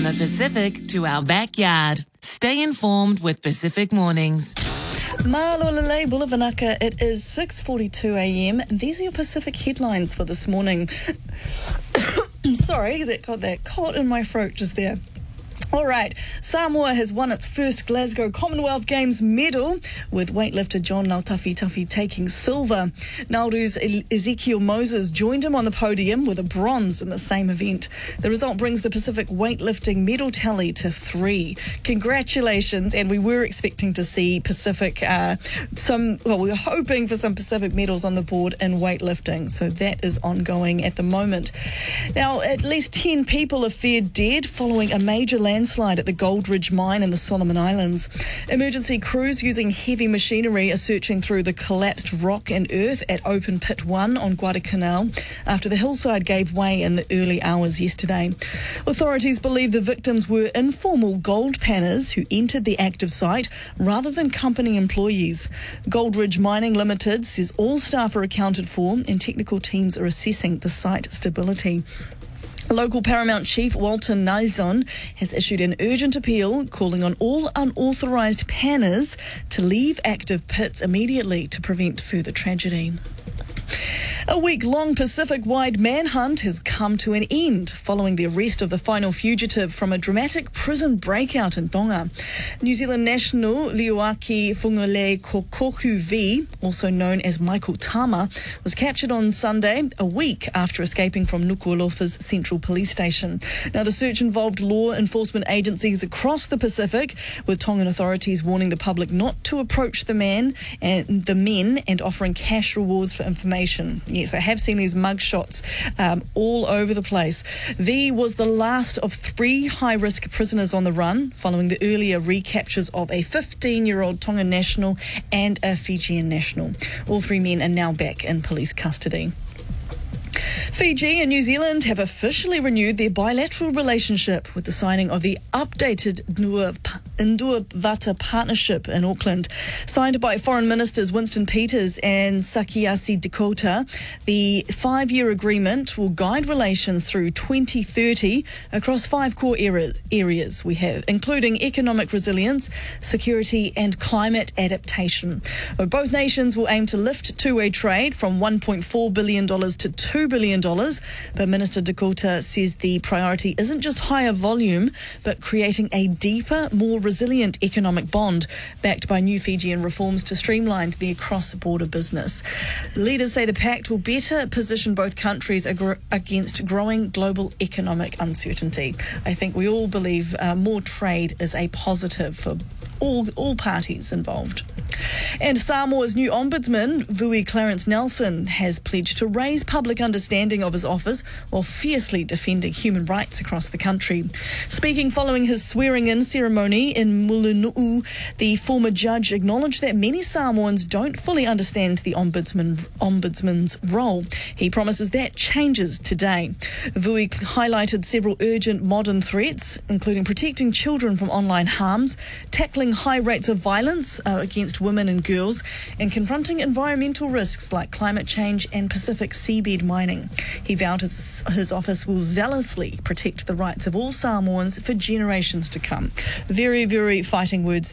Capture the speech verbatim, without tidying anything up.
the Pacific to our backyard. Stay informed with Pacific Mornings. Malolele Bulavanaka, it is six forty-two a m and these are your Pacific headlines for this morning. Sorry, that got that caught in my throat just there. All right, Samoa has won its first Glasgow Commonwealth Games medal, with weightlifter John Lautafi taking silver. Nauru's Ezekiel Moses joined him on the podium with a bronze in the same event. The result brings the Pacific weightlifting medal tally to three. Congratulations, and we were expecting to see Pacific, uh, some, well, we were hoping for some Pacific medals on the board in weightlifting, so that is ongoing at the moment. Now, at least ten people are feared dead following a major landslide at the Gold Ridge mine in the Solomon Islands. Emergency crews using heavy machinery are searching through the collapsed rock and earth at Open Pit one on Guadalcanal after the hillside gave way in the early hours yesterday. Authorities believe the victims were informal gold panners who entered the active site rather than company employees. Gold Ridge Mining Limited says all staff are accounted for and technical teams are assessing the site stability. Local Paramount Chief Walter Nizon has issued an urgent appeal calling on all unauthorised panners to leave active pits immediately to prevent further tragedy. A week-long Pacific-wide manhunt has come to an end following the arrest of the final fugitive from a dramatic prison breakout in Tonga. New Zealand national Lioaki Fungole Kokoku V, also known as Michael Tama, was captured on Sunday, a week after escaping from Nuku'alofa's Central Police Station. Now, the search involved law enforcement agencies across the Pacific, with Tongan authorities warning the public not to approach the man and the men and offering cash rewards for information. Yes, I have seen these mug shots um, all over the place. V was the last of three high-risk prisoners on the run, following the earlier recaptures of a fifteen-year-old Tongan national and a Fijian national. All three men are now back in police custody. Fiji and New Zealand have officially renewed their bilateral relationship with the signing of the updated Ndua-Vata Partnership in Auckland. Signed by Foreign Ministers Winston Peters and Sakiasi Dakota, the five-year agreement will guide relations through twenty thirty across five core areas we have, including economic resilience, security and climate adaptation. Both nations will aim to lift two-way trade from one point four billion dollars to two billion dollars, but Minister Dakota says the priority isn't just higher volume, but creating a deeper, more resilient economic bond backed by new Fijian reforms to streamline their cross-border business. Leaders say the pact will better position both countries ag- against growing global economic uncertainty. I think we all believe uh, more trade is a positive for all, all parties involved. And Samoa's new ombudsman, Vui Clarence Nelson, has pledged to raise public understanding of his office while fiercely defending human rights across the country. Speaking following his swearing-in ceremony in Mulinu'u, the former judge acknowledged that many Samoans don't fully understand the ombudsman, ombudsman's role. He promises that changes today. Vui highlighted several urgent modern threats, including protecting children from online harms, tackling high rates of violence uh, against women and girls, and confronting environmental risks like climate change and Pacific seabed mining. He vowed his, his office will zealously protect the rights of all Samoans for generations to come. Very, very fighting words